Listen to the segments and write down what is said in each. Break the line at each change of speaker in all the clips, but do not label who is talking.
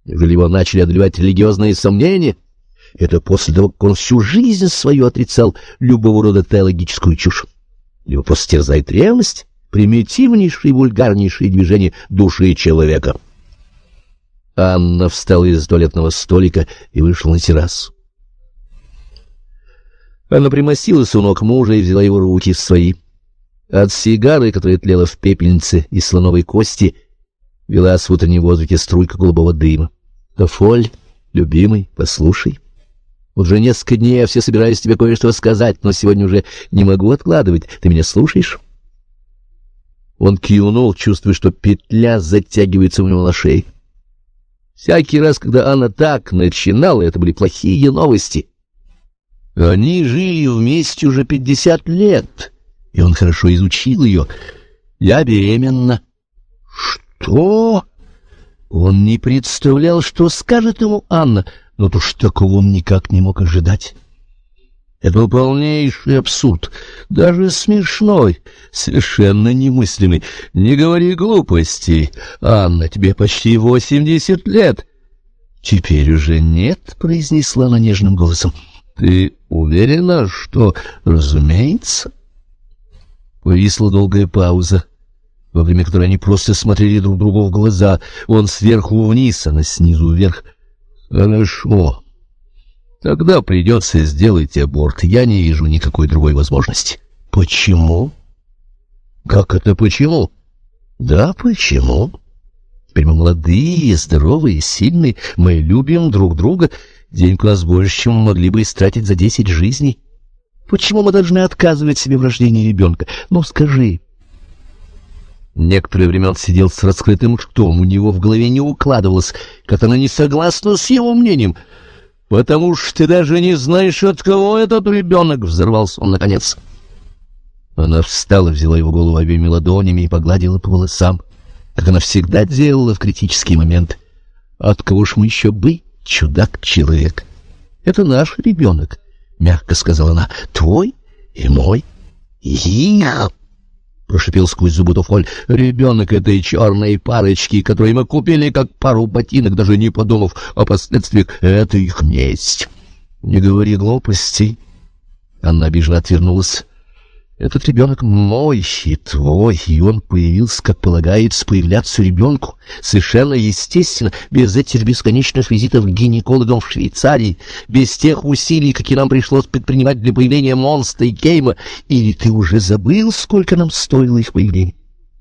Неужели его начали одолевать религиозные сомнения? Это после того, как он всю жизнь свою отрицал любого рода теологическую чушь. Его просто терзает ревность, примитивнейшие и вульгарнейшие движения души человека. Анна встала из туалетного столика и вышла на террасу. Она примостилась у ног мужа и взяла его руки в свои. От сигары, которая тлела в пепельнице из слоновой кости, велась в утреннем воздухе струйка голубого дыма. — Тофоль, любимый, послушай. Уже несколько дней я все собираюсь тебе кое-что сказать, но сегодня уже не могу откладывать. Ты меня слушаешь? Он кивнул, чувствуя, что петля затягивается у него на шее. Всякий раз, когда она так начинала, это были плохие новости. Они жили вместе уже 50 лет, и он хорошо изучил ее. Я беременна. Что? Он не представлял, что скажет ему Анна, но то уж такого он никак не мог ожидать. Это был полнейший абсурд, даже смешной, совершенно немыслимый. Не говори глупостей, Анна, тебе почти 80 лет. Теперь уже нет, произнесла она нежным голосом. Ты уверена, что... Разумеется. Повисла долгая пауза, во время которой они просто смотрели друг другу в глаза. Он сверху вниз, она снизу вверх. Хорошо. Тогда придется сделать аборт. Я не вижу никакой другой возможности. Почему? Как это почему? Да, почему? Теперь мы молодые, здоровые, сильные. Мы любим друг друга. Денег у нас больше, чем мы могли бы истратить за 10 жизней. Почему мы должны отказывать себе в рождении ребенка? Ну, скажи. Некоторое время он сидел с раскрытым ртом. У него в голове не укладывалось, как она не согласна с его мнением. «Потому что ты даже не знаешь, от кого этот ребенок!» — взорвался он наконец. Она встала, взяла его голову обеими ладонями и погладила по волосам, как она всегда делала в критический момент. «От кого ж мы еще бы, чудак-человек? Это наш ребенок», — мягко сказала она. «Твой и мой. Их!» — прошипел сквозь зубы Тофоль. «Ребенок этой черной парочки, которую мы купили как пару ботинок, даже не подумав о последствиях, это их месть». «Не говори глупостей». Она обиженно отвернулась. «Этот ребенок мой и твой, и он появился, как полагается появляться ребенку, совершенно естественно, без этих бесконечных визитов к гинекологам в Швейцарии, без тех усилий, какие нам пришлось предпринимать для появления Монста и Кейма. Или ты уже забыл, сколько нам стоило их появление?»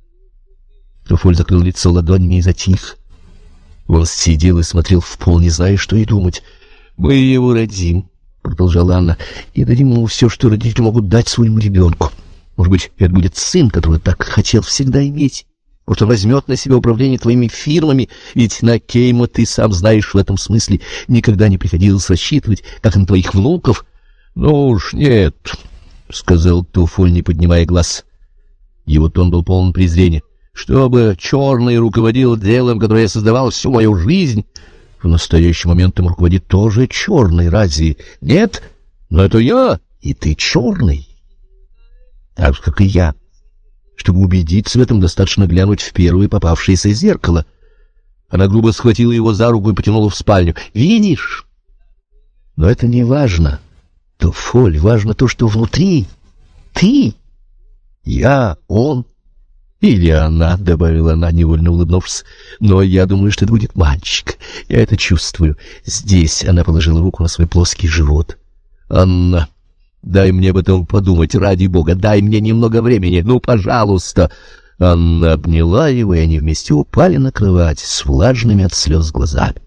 Тофоль закрыл лицо ладонями и затих. Он сидел и смотрел в пол, не зная, что и думать. «Мы его родим», — продолжала Анна, — «и дадим ему все, что родители могут дать своему ребенку. Может быть, это будет сын, который так хотел всегда иметь. Может, он возьмет на себя управление твоими фирмами, ведь на Кейма, ты сам знаешь, в этом смысле никогда не приходилось рассчитывать, как на твоих внуков». «Ну уж нет», — сказал Тофоль, не поднимая глаз. Его тон был полон презрения. «Чтобы черный руководил делом, которое я создавал всю мою жизнь...» В настоящий момент им руководит тоже черный, разве нет? Но это я, и ты черный. Так же, как и я. Чтобы убедиться в этом, достаточно глянуть в первое попавшееся зеркало. Она грубо схватила его за руку и потянула в спальню. «Видишь? Но это не важно. Тофоль, важно то, что внутри. Ты, я, он. Или она», — добавила она, невольно улыбнувшись. «Но я думаю, что это будет мальчик. Я это чувствую. Здесь», — она положила руку на свой плоский живот. «Анна, дай мне об этом подумать, ради бога, дай мне немного времени, ну, пожалуйста». Анна обняла его, и они вместе упали на кровать с влажными от слез глазами.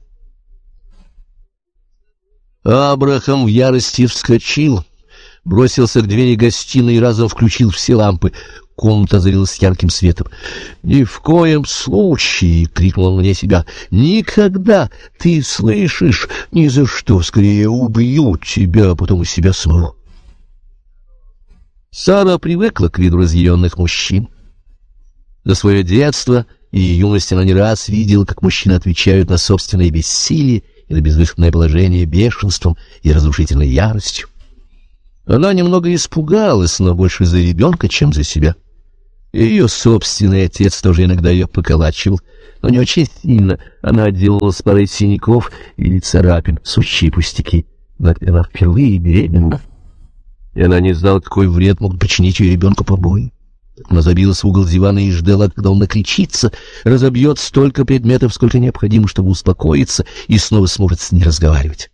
Абрахам в ярости вскочил, бросился к двери гостиной и разом включил все лампы. Комната озарилась ярким светом. «Ни в коем случае!» — крикнул он вне себя. «Никогда! Ты слышишь? Ни за что! Скорее убью тебя, а потом и себя самого!» Сара привыкла к виду разъяренных мужчин. За свое детство и юность она не раз видела, как мужчины отвечают на собственное бессилие и на безвыходное положение бешенством и разрушительной яростью. Она немного испугалась, но больше за ребенка, чем за себя. Ее собственный отец тоже иногда ее поколачивал, но не очень сильно. Она отделалась парой синяков или царапин, сущие пустяки. Но она впервые беременна, и она не знала, какой вред могут причинить ее ребенку побои. Она забилась в угол дивана и ждала, когда он накричится, разобьет столько предметов, сколько необходимо, чтобы успокоиться, и снова сможет с ней разговаривать.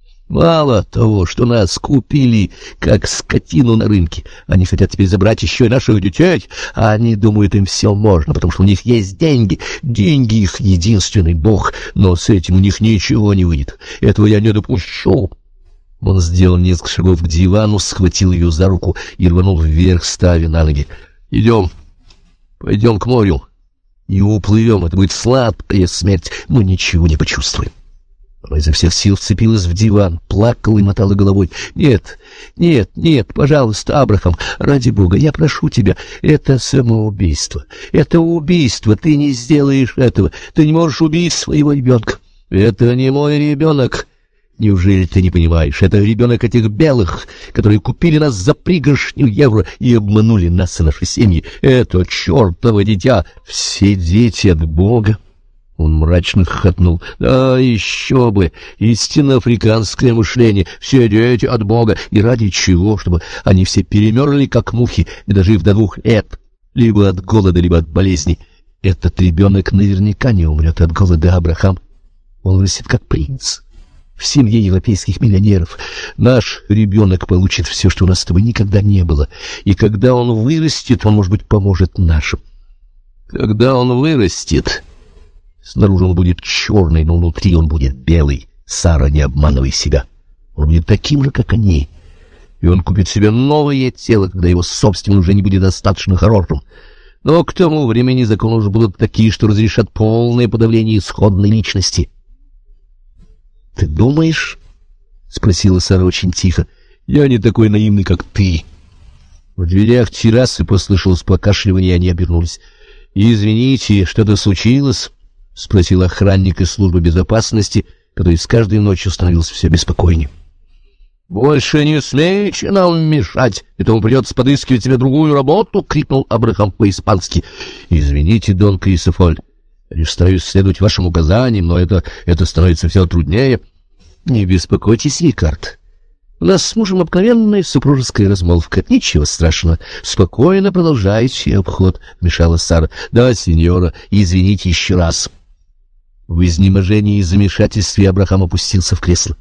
Мало того, что нас купили, как скотину на рынке, они хотят теперь забрать еще и наших детей, а они думают, им все можно, потому что у них есть деньги. Деньги — их единственный бог, но с этим у них ничего не выйдет. Этого я не допущу. Он сделал несколько шагов к дивану, схватил ее за руку и рванул вверх, ставя на ноги. «Идем, пойдем к морю и уплывем. Это будет сладкая смерть, мы ничего не почувствуем». Она изо всех сил вцепилась в диван, плакала и мотала головой. «Нет, нет, нет, пожалуйста, Абрахам, ради Бога, я прошу тебя, это самоубийство, это убийство, ты не сделаешь этого, ты не можешь убить своего ребенка. Это не мой ребенок. Неужели ты не понимаешь? Это ребенок этих белых, которые купили нас за пригоршню евро и обманули нас и наши семьи. Это чертово дитя, все дети от Бога». Он мрачно хохотнул. «Да, еще бы! Истинно африканское мышление. Все дети от Бога. И ради чего? Чтобы они все перемерли, как мухи, не дожив до 2 лет. Либо от голода, либо от болезни. Этот ребенок наверняка не умрет от голода, Абрахам. Он вырастет как принц в семье европейских миллионеров. Наш ребенок получит все, что у нас с тобой никогда не было. И когда он вырастет, он, может быть, поможет нашим. Когда он вырастет... Снаружи он будет черный, но внутри он будет белый. Сара, не обманывай себя. Он будет таким же, как они. И он купит себе новое тело, когда его собственное уже не будет достаточно хорошим. Но к тому времени законы уже будут такие, что разрешат полное подавление исходной личности. — Ты думаешь? — спросила Сара очень тихо. — Я не такой наивный, как ты. В дверях террасы послышалось покашливание, и они обернулись. — Извините, что-то случилось? — спросил охранник из службы безопасности, который с каждой ночью становился все беспокойнее. — Больше не смейте нам мешать, и тому придется подыскивать себе другую работу! — крикнул Абрахам по-испански. — Извините, Дон Крисофоль, я стараюсь следовать вашим указаниям, но это становится все труднее. — Не беспокойтесь, Рикард. У нас с мужем обыкновенная супружеская размолвка. Ничего страшного. Спокойно продолжайте обход, — вмешала Сара. — Да, сеньора, извините еще раз. В изнеможении и замешательстве Абрахам опустился в кресло.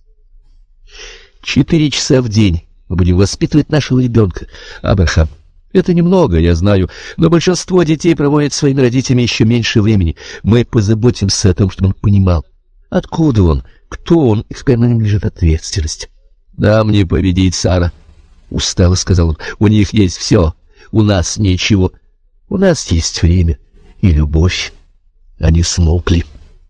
4 часа в день мы будем воспитывать нашего ребенка. Абрахам, это немного, я знаю, но большинство детей проводят своими родителями еще меньше времени. Мы позаботимся о том, чтобы он понимал, откуда он, кто он и какая на нем лежит ответственность. — Да, мне победить, Сара, — устало сказал он. — У них есть все, у нас ничего. У нас есть время и любовь. Они смолкли.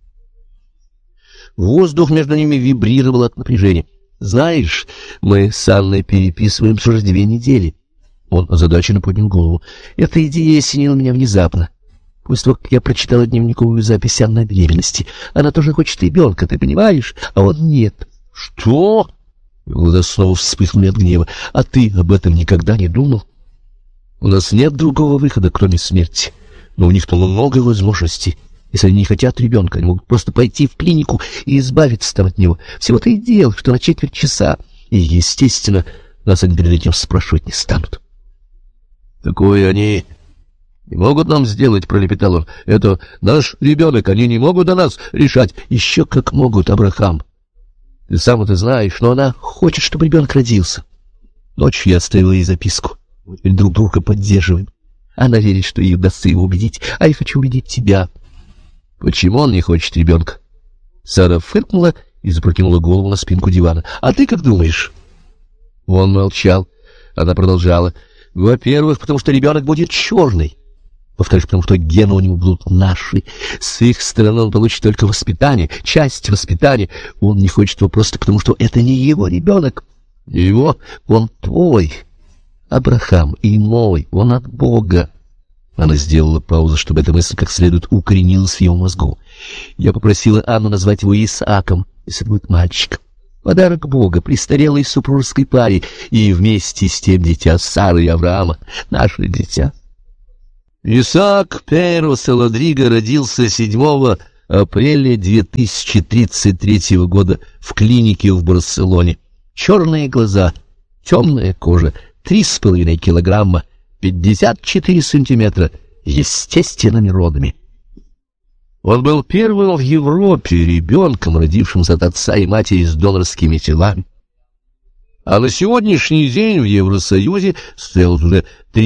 Воздух между ними вибрировал от напряжения. — Знаешь, мы с Анной переписываемся уже 2 недели. Он озадаченно поднял голову. Эта идея осенила меня внезапно. После того, как я прочитала дневниковую запись Анны о беременности. Она тоже хочет ребенка, ты понимаешь? А он нет. — Что? Глаза снова вспыхнули от гнева. — А ты об этом никогда не думал? У нас нет другого выхода, кроме смерти. Но у них много возможностей. Если они не хотят ребенка, они могут просто пойти в клинику и избавиться там от него. Всего-то и дело, что на 4 часа. И, естественно, нас они перед этим спрашивать не станут. — Такое они не могут нам сделать, — пролепетал он. — Это наш ребенок, они не могут о нас решать. — Еще как могут, Абрахам. Ты сам это знаешь, но она хочет, чтобы ребенок родился. Ночью я оставила ей записку. Мы теперь друг друга поддерживаем. Она верит, что ей удастся его убедить, а я хочу убедить тебя. — Почему он не хочет ребенка? Сара фыркнула и запрокинула голову на спинку дивана. — А ты как думаешь? Он молчал. Она продолжала. — Во-первых, потому что ребенок будет черный. Во-вторых, потому что гены у него будут наши. С их стороны он получит только воспитание, часть воспитания. Он не хочет его просто потому, что это не его ребенок. Его, он твой, Абрахам, и мой, он от Бога. Она сделала паузу, чтобы эта мысль как следует укоренилась в его мозгу. Я попросила Анну назвать его Исааком, если это будет мальчик. Подарок Бога престарелой супружеской паре и вместе с тем дитя Сары и Авраама, наше дитя. Исаак Пейро Саладриго родился 7 апреля 2033 года в клинике в Барселоне. Черные глаза, темная кожа, 3,5 килограмма, 54 сантиметра, естественными родами. Он был первым в Европе ребенком, родившимся от отца и матери с донорскими телами. А на сегодняшний день в Евросоюзе состоялось уже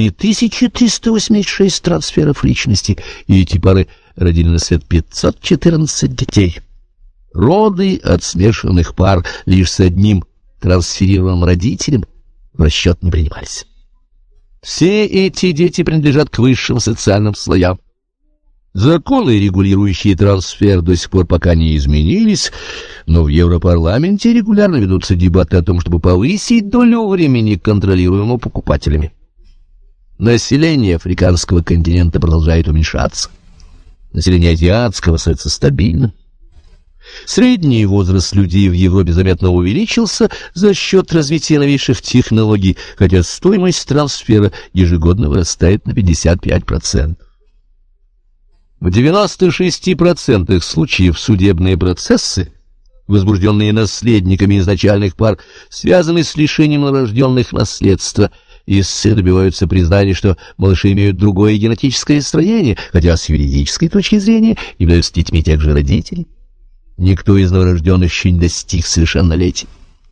3386 трансферов личности, и эти пары родили на свет 514 детей. Роды от смешанных пар лишь с одним трансферированным родителем в расчет не принимались. Все эти дети принадлежат к высшим социальным слоям. Законы, регулирующие трансфер, до сих пор пока не изменились, но в Европарламенте регулярно ведутся дебаты о том, чтобы повысить долю времени, контролируемого покупателями. Население африканского континента продолжает уменьшаться. Население азиатского остается стабильным. Средний возраст людей в Европе заметно увеличился за счет развития новейших технологий, хотя стоимость трансфера ежегодно вырастает на 55%. В 96% случаев судебные процессы, возбужденные наследниками изначальных пар, связаны с лишением новорожденных наследства. Истцы добиваются признания, что малыши имеют другое генетическое строение, хотя с юридической точки зрения являются детьми тех же родителей. Никто из новорожденных еще не достиг совершеннолетия.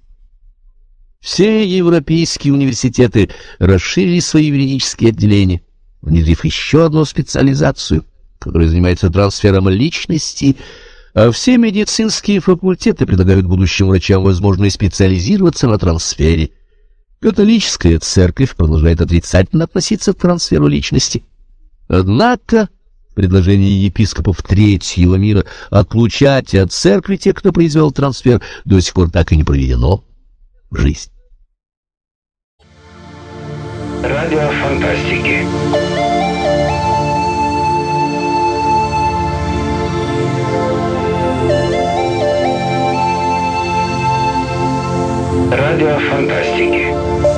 Все европейские университеты расширили свои юридические отделения, внедрив еще одну специализацию, который занимается трансфером личности, а все медицинские факультеты предлагают будущим врачам возможность специализироваться на трансфере. Католическая церковь продолжает отрицательно относиться к трансферу личности. Однако предложение епископов Третьего мира отлучать от церкви тех, кто произвел трансфер, до сих пор так и не проведено в жизнь.
Радио фантастики. Радио фантастики.